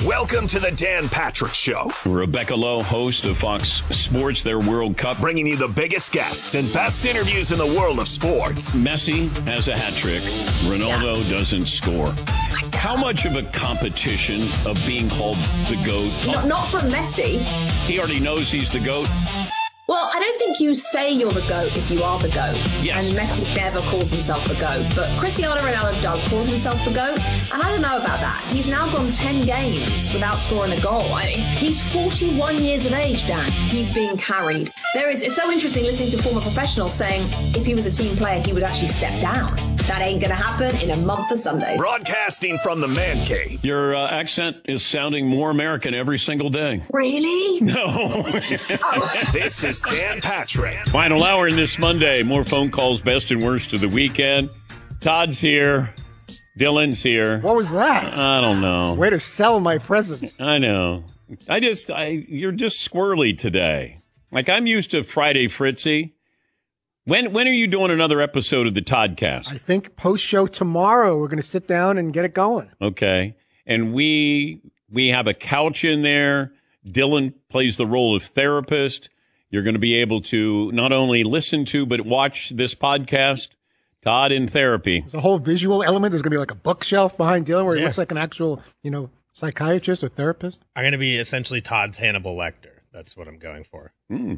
Welcome to the Dan Patrick Show. Rebecca Lowe, host of Fox Sports, their World Cup. Bringing you the biggest guests and best interviews in the world of sports. Messi has a hat trick. Ronaldo doesn't score. How much of a competition of being called the GOAT? Not from Messi. He already knows he's the GOAT. Well, I don't think you say you're the GOAT if you are the GOAT. Yes. And Messi never calls himself the GOAT. But Cristiano Ronaldo does call himself the GOAT. And I don't know about that. He's now gone 10 games without scoring a goal. He's 41 years of age, Dan. He's being carried. It's so interesting listening to former professionals saying if he was a team player, he would actually step down. That ain't going to happen in a month or Sundays. Broadcasting from the man cave. Your accent is sounding more American every single day. Really? No. This is Dan Patrick. Final hour in this Monday. More phone calls, best and worst of the weekend. Todd's here. Dylan's here. What was that? I don't know. Way to sell my presence. I know. You're just squirrely today. Like, I'm used to Friday Fritzy. When are you doing another episode of the Toddcast? I think post-show tomorrow we're going to sit down and get it going. Okay. And we have a couch in there. Dylan plays the role of therapist. You're going to be able to not only listen to, but watch this podcast, Todd in Therapy. There's a whole visual element. There's going to be like a bookshelf behind Dylan where he looks like an actual, psychiatrist or therapist. I'm going to be essentially Todd's Hannibal Lecter. That's what I'm going for.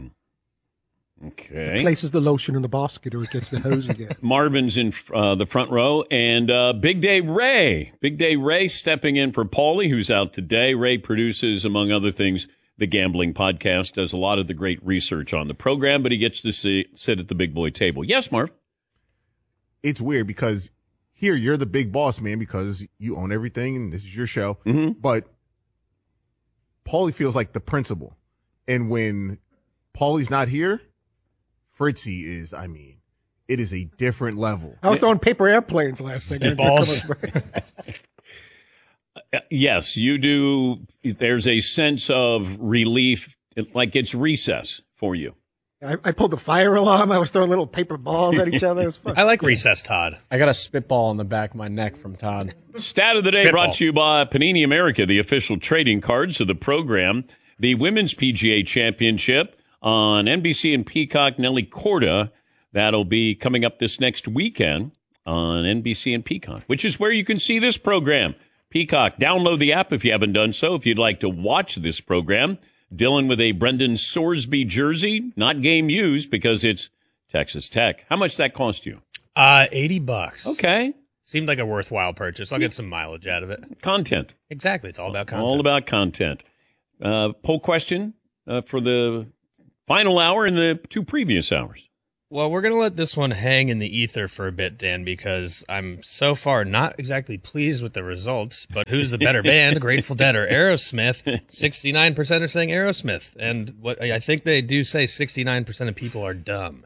Okay. He places the lotion in the basket or it gets the hose again. Marvin's in the front row. And Big Day Ray. Big Day Ray stepping in for Paulie, who's out today. Ray produces, among other things, the Gambling Podcast, does a lot of the great research on the program, but he gets to sit at the big boy table. Yes, Marv? It's weird because here you're the big boss, man, because you own everything and this is your show. Mm-hmm. But Paulie feels like the principal. And when Paulie's not here, Fritzy is, it is a different level. I was throwing paper airplanes last segment. Balls. Yes, you do. There's a sense of relief, like it's recess for you. I pulled the fire alarm. I was throwing little paper balls at each other. It was fun. I like recess, Todd. I got a spitball on the back of my neck from Todd. Stat of the day brought to you by Panini America, the official trading cards of the program. The Women's PGA Championship on NBC and Peacock. Nelly Korda, that'll be coming up this next weekend on NBC and Peacock, which is where you can see this program. Peacock, download the app if you haven't done so. If you'd like to watch this program, Dylan with a Brendan Sorsby jersey, not game used because it's Texas Tech. How much that cost you? $80. Okay. Seemed like a worthwhile purchase. I'll get some mileage out of it. Content. Exactly. It's all about content. All about content. Poll question for the final hour and the two previous hours. Well, we're going to let this one hang in the ether for a bit, Dan, because I'm so far not exactly pleased with the results. But who's the better band, Grateful Dead or Aerosmith? 69% are saying Aerosmith. And what I think they do say 69% of people are dumb.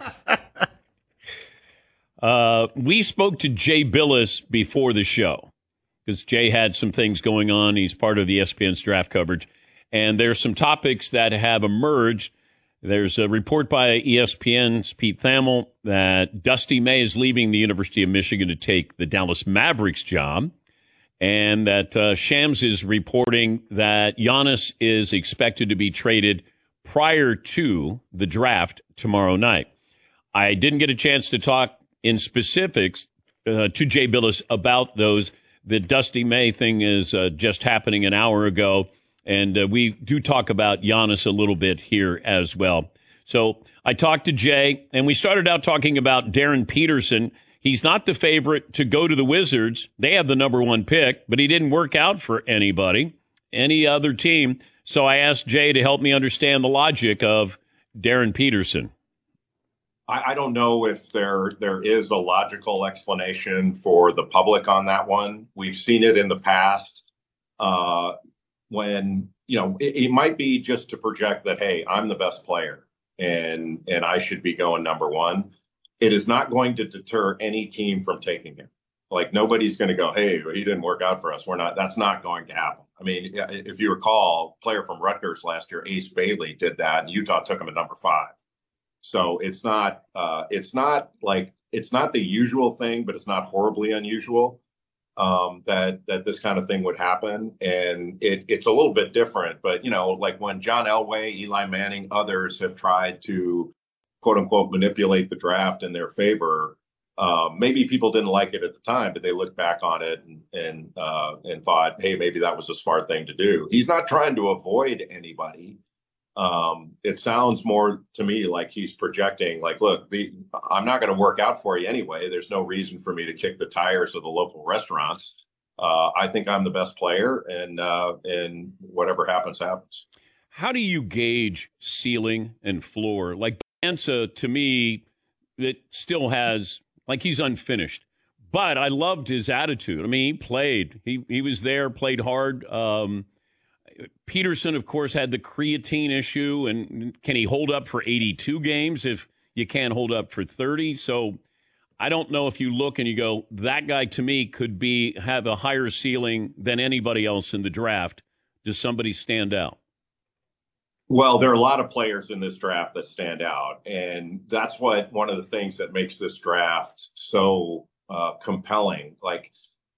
We spoke to Jay Billis before the show because Jay had some things going on. He's part of the ESPN's draft coverage. And there's some topics that have emerged. There's a report by ESPN's Pete Thamel that Dusty May is leaving the University of Michigan to take the Dallas Mavericks job, and that Shams is reporting that Giannis is expected to be traded prior to the draft tomorrow night. I didn't get a chance to talk in specifics to Jay Billis about those. The Dusty May thing is just happening an hour ago. And we do talk about Giannis a little bit here as well. So I talked to Jay, and we started out talking about Darren Peterson. He's not the favorite to go to the Wizards. They have the number one pick, but he didn't work out for anybody, any other team. So I asked Jay to help me understand the logic of Darren Peterson. I don't know if there is a logical explanation for the public on that one. We've seen it in the past. When, it might be just to project that, hey, I'm the best player and I should be going number one. It is not going to deter any team from taking him. Like, nobody's going to go, hey, he didn't work out for us. That's not going to happen. I mean, if you recall, a player from Rutgers last year, Ace Bailey, did that, and Utah took him at number 5. So it's not the usual thing, but it's not horribly unusual. that this kind of thing would happen, and it's a little bit different. But like when John Elway, Eli Manning, others have tried to quote unquote manipulate the draft in their favor. Maybe people didn't like it at the time, but they looked back on it and thought, hey, maybe that was a smart thing to do. He's not trying to avoid anybody. It sounds more to me like he's projecting, like, look, I'm not going to work out for you anyway. There's no reason for me to kick the tires of the local restaurants. I think I'm the best player, and whatever happens, happens. How do you gauge ceiling and floor? Like Ansa, to me, it still has, like, he's unfinished. But I loved his attitude. I mean, he played. He was there, played hard. Peterson, of course, had the creatine issue, and can he hold up for 82 games if you can't hold up for 30? So I don't know if you look and you go, that guy to me could have a higher ceiling than anybody else in the draft. Does somebody stand out? Well, there are a lot of players in this draft that stand out, and that's one of the things that makes this draft so compelling. Like,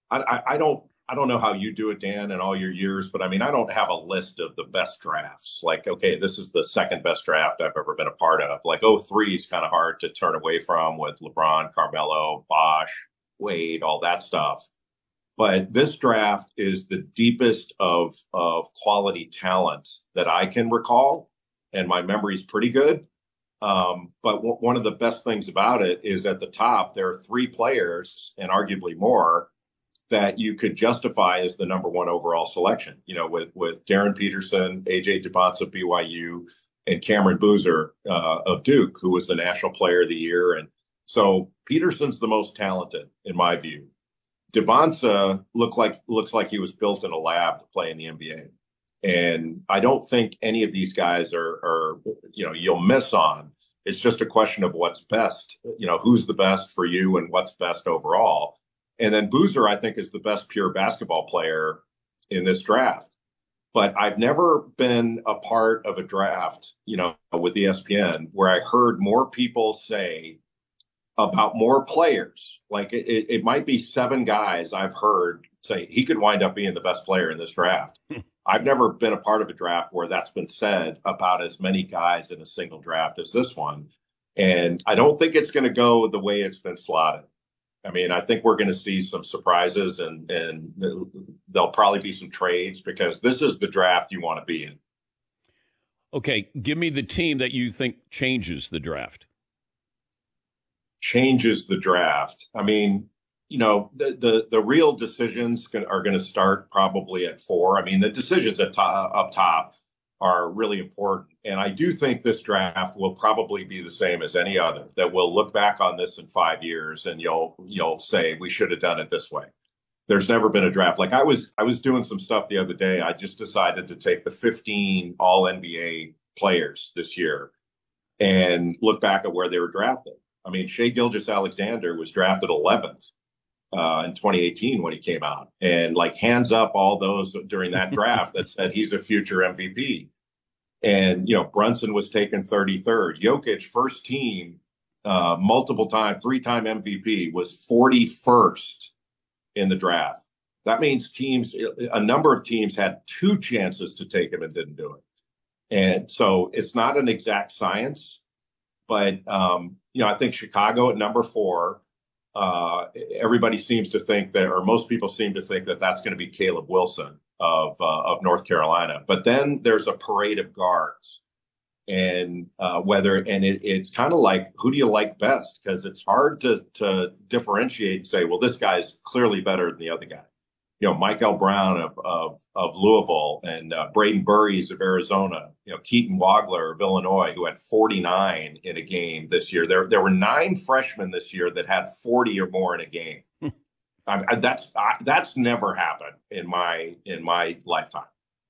I don't know how you do it, Dan, in all your years, but I mean, I don't have a list of the best drafts. Like, okay, this is the second best draft I've ever been a part of. Like, 2003 is kind of hard to turn away from with LeBron, Carmelo, Bosh, Wade, all that stuff. But this draft is the deepest of quality talent that I can recall, and my memory's pretty good. But one of the best things about it is at the top, there are 3 players, and arguably more, that you could justify as the number 1 overall selection, with Darren Peterson, AJ Dubonsa of BYU, and Cameron Boozer of Duke, who was the National Player of the Year. And so Peterson's the most talented, in my view. Dubonsa looks like he was built in a lab to play in the NBA. And I don't think any of these guys are you'll miss on. It's just a question of what's best, who's the best for you and what's best overall. And then Boozer, I think, is the best pure basketball player in this draft. But I've never been a part of a draft, with ESPN, where I heard more people say about more players. Like it might be 7 guys I've heard say he could wind up being the best player in this draft. I've never been a part of a draft where that's been said about as many guys in a single draft as this one. And I don't think it's going to go the way it's been slotted. I mean, I think we're going to see some surprises, and there'll probably be some trades, because this is the draft you want to be in. Okay, give me the team that you think changes the draft. Changes the draft. I mean, the real decisions are going to start probably at 4. I mean, the decisions up top are really important. And I do think this draft will probably be the same as any other, that we'll look back on this in 5 years and you'll say, we should have done it this way. There's never been a draft. Like I was doing some stuff the other day. I just decided to take the 15 all NBA players this year and look back at where they were drafted. I mean, Shai Gilgeous-Alexander was drafted 11th in 2018 when he came out, and like hands up all those during that draft that said he's a future MVP. And, Brunson was taken 33rd. Jokic, first team, multiple time, 3-time MVP, was 41st in the draft. That means a number of teams had 2 chances to take him and didn't do it. And so it's not an exact science, but, I think Chicago at number 4, everybody seems to think that, or most people seem to think that that's going to be Caleb Wilson of North Carolina. But then there's a parade of guards, and it's kind of like, who do you like best? Because it's hard to differentiate and say, well, this guy's clearly better than the other guy. Michael Brown of Louisville, and Braden Burries of Arizona, Keaton Wagler of Illinois, who had 49 in a game this year. There were 9 freshmen this year that had 40 or more in a game. That's never happened in my lifetime.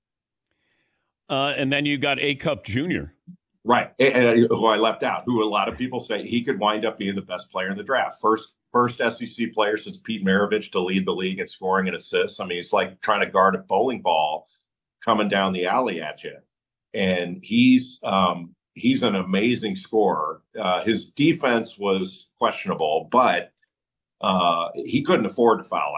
And then you got A-Cup Jr. Right, who I left out, who a lot of people say he could wind up being the best player in the draft. First SEC player since Pete Maravich to lead the league in scoring and assists. I mean, it's like trying to guard a bowling ball coming down the alley at you. And he's an amazing scorer. His defense was questionable, but he couldn't afford to foul out.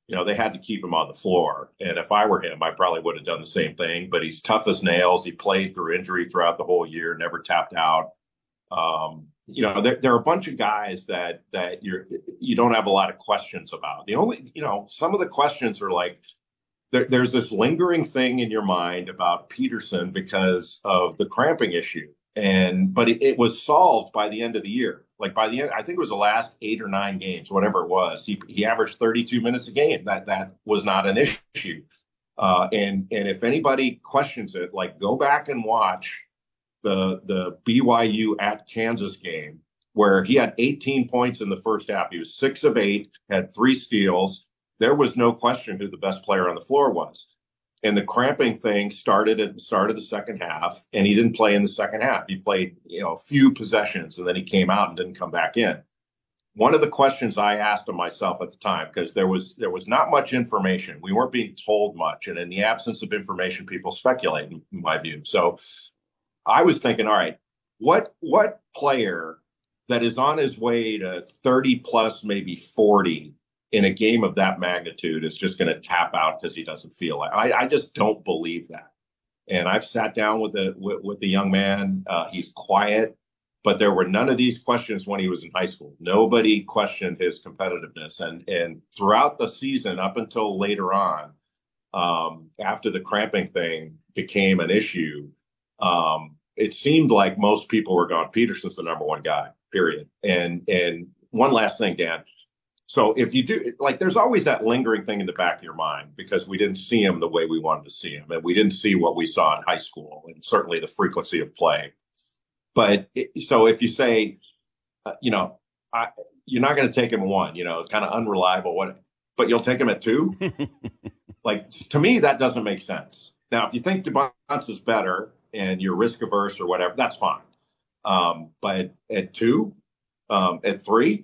they had to keep him on the floor. And if I were him, I probably would have done the same thing. But he's tough as nails. He played through injury throughout the whole year, never tapped out. There are a bunch of guys that you don't have a lot of questions about. The only, some of the questions are like, there's this lingering thing in your mind about Peterson because of the cramping issue. But it was solved by the end of the year. Like by the end, I think it was the last 8 or 9 games, whatever it was. He averaged 32 minutes a game. That was not an issue. And if anybody questions it, like go back and watch the BYU at Kansas game where he had 18 points in the first half. He was 6 of 8, had 3 steals. There was no question who the best player on the floor was. And the cramping thing started at the start of the second half, and he didn't play in the second half. He played, a few possessions, and then he came out and didn't come back in. One of the questions I asked of myself at the time, because there was not much information. We weren't being told much. And in the absence of information, people speculate, in my view. So I was thinking, all right, what player that is on his way to 30 plus, maybe 40 in a game of that magnitude is just going to tap out because he doesn't feel it. I just don't believe that. And I've sat down with the young man. He's quiet, but there were none of these questions when he was in high school. Nobody questioned his competitiveness. And throughout the season, up until later on, after the cramping thing became an issue, it seemed like most people were going, Peterson's the number one guy, period. And one last thing, Dan. So if you do, there's always that lingering thing in the back of your mind because we didn't see him the way we wanted to see him. And we didn't see what we saw in high school and certainly the frequency of play. But so if you say, you're not going to take him at 1, kind of unreliable, but you'll take him at 2? To me, that doesn't make sense. Now, if you think DeBonce is better and you're risk averse or whatever, that's fine. But at 2, at 3,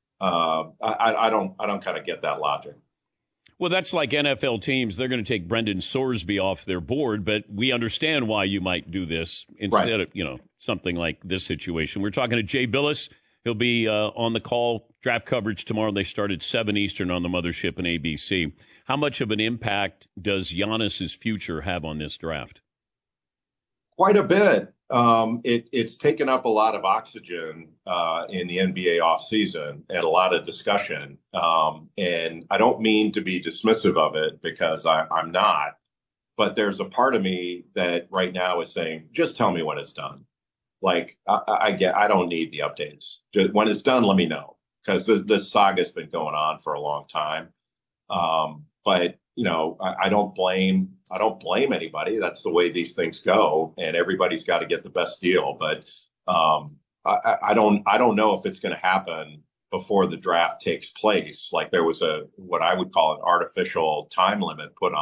I don't kind of get that logic. Well, that's like NFL teams. They're going to take Brendan Sorsby off their board, but we understand why you might do this instead of, something like this situation. We're talking to Jay Bilas. He'll be on the call draft coverage tomorrow. They start at 7 Eastern on the mothership and ABC. How much of an impact does Giannis's future have on this draft? Quite a bit. It's taken up a lot of oxygen in the NBA offseason and a lot of discussion. And I don't mean to be dismissive of it because I'm not. But there's a part of me that right now is saying, just tell me when it's done. I don't need the updates. Just, when it's done, let me know because this saga's been going on for a long time. But I don't blame anybody. That's the way these things go, and everybody's got to get the best deal. But I don't know if it's going to happen before the draft takes place. Like there was what I would call an artificial time limit put on